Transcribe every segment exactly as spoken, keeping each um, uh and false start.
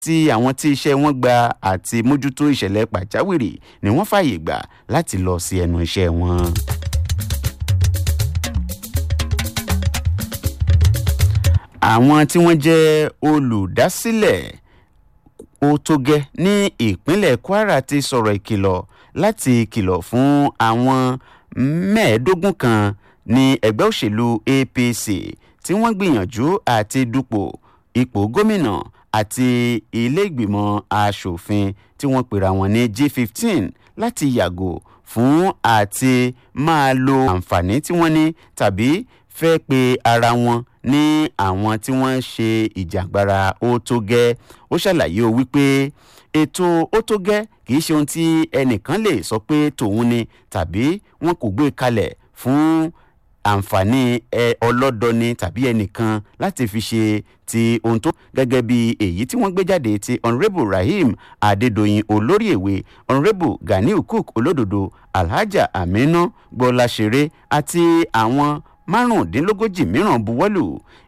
tí àwọn tí iṣẹ́ wọn gba àti mójútó ìṣẹ̀lẹ̀ pàjáwìrì ni wọ́n fààyè gbà láti lọ sí ẹnu iṣẹ́ wọn. àwọn tí wọ́n jẹ́ olùdásílẹ̀ Òtógẹ́ ní ìpínlẹ̀ Kwara ti sọ̀rọ̀ ìkìlọ̀ láti kìlọ̀ fún àwọn mẹ́ẹ̀ẹ́dógún kan ní ẹgbẹ́ òṣèlú A P C tí wọ́n gbìyànjú àti dupò ipò gómìnà àti ilé ìgbìmọ̀ asòfin tí wọ́n pera wọn ní G fifteen láti yàgò fún àti máa lo àǹfààní tí wọ́n ní tàbí fẹ́ pe ara wọn ní àwọn tí wọ́n ṣe ìjàgbara Òtógẹ́. Ó ṣàlàyé o wípé ètò Òtógẹ́ kì í ṣe ohun tí ẹnìkan lè sọ pé tòun ni tàbí wọn kò gbé kalẹ̀ fún àǹfààní ẹ ọlọ́dọni tàbí ẹnìkan láti fi ṣe ti ohun tó gẹ́gẹ́ bí èyí tí wọ́n gbé jáde ti honourable Rahim Adédoyin olórí èwe, honourable Ganiu Cook olódodo, Alhaja Amina Gbọ́láṣeré àti àwọn márùndínlógójì mìíràn buwọ́lù.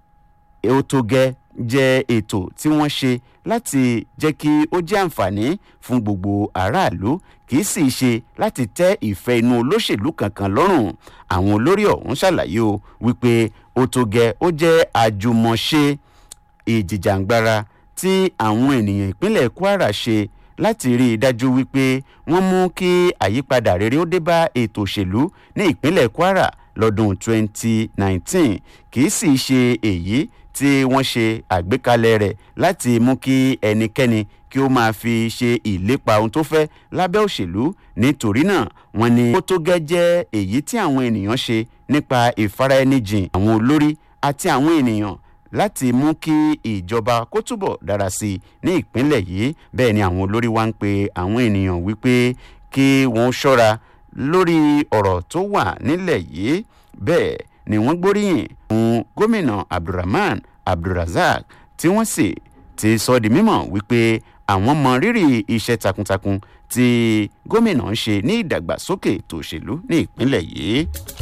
Òtógẹ́ jẹ́ ètò tí wọ́n ṣe láti jẹ́ kí ó jẹ́ àǹfààní fún gbogbo aráàlú, kì í sì ṣe láti tẹ́ ìfẹ́ inú olóṣèlú kankan lọ́rùn. Àwọn olórí ọ̀hún ṣàlàyé o wípé Òtógẹ́ ó jẹ́ àjùmọ̀ṣe ìjìjàǹgbara tí àwọn ènìyàn ìpínlẹ̀ Kwara ṣe láti rí i dájú wípé wọ́n mú kí àyípadà rere ó dé bá ètò òṣèlú ní ìpínlẹ̀ Kwara lọ́dún twenty nineteen, kì í sì ṣe èyí tí wọ́n ṣe àgbékalẹ̀ rẹ̀ láti mú kí ẹnikẹ́ni kí ó máa fi ṣe ìlépa ohun tó fẹ́ lábẹ́ òṣèlú. Nítorí náà wọ́n ní Òtógẹ́ jẹ́ èyí tí àwọn ènìyàn ṣe nípa ìfaraẹnijìn àwọn olórí àti àwọn ènìyàn láti mú kí ìjọba kó túbọ̀ dára sí i ní ìpínlẹ̀ yìí. Bẹ́ẹ̀ ni àwọn olórí wa ń pe àwọn ènìyàn wípé kí wọ́n ṣọ́ra lórí ọ̀rọ̀ tó wà nílẹ̀ yìí. Bẹ́ẹ̀ ni wọ́n gbóríyìn fún gómìnà Abdulrahman Abdulrazak tí wọ́n sì ti sọ di mímọ̀ wípé àwọn mọ rírì iṣẹ́ takuntakun tí gómìnà ń ṣe ní ìdàgbàsókè ètò òṣèlú ní ìpínlẹ̀ yìí.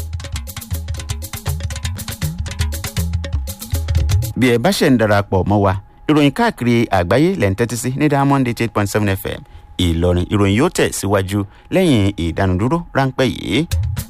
bí ẹ bá ṣe ń darapọ̀ mọ́ wa, ìròyìn káàkiri àgbáyé lẹ́ ń tẹ́tí sí ní Diamond eight point seven F M Ìlọrin. Ìròyìn yóò tẹ̀ síwájú lẹ́yìn ìdánudúró ráńpẹ́ yìí.